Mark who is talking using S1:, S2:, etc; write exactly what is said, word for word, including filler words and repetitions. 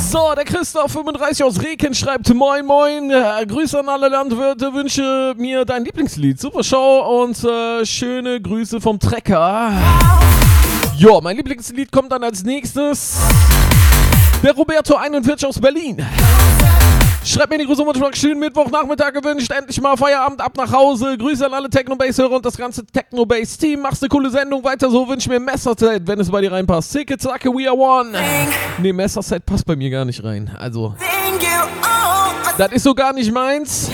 S1: So, der Christoph fünfunddreißig aus Reken schreibt Moin Moin, äh, Grüße an alle Landwirte, wünsche mir dein Lieblingslied, super Show und äh, schöne Grüße vom Trecker. Jo, mein Lieblingslied kommt dann als nächstes. Der Roberto einundvierzig aus Berlin. Schreibt mir die Grüße und schönen Mittwochnachmittag gewünscht. Endlich mal Feierabend, ab nach Hause. Grüße an alle Techno-Bass-Hörer und das ganze Techno-Bass-Team. Machst eine coole Sendung, weiter so. Wünsch mir ein Messerset, wenn es bei dir reinpasst. Zicke, zacke, we are one. Nee, Messerset passt bei mir gar nicht rein. Also, das ist so gar nicht meins.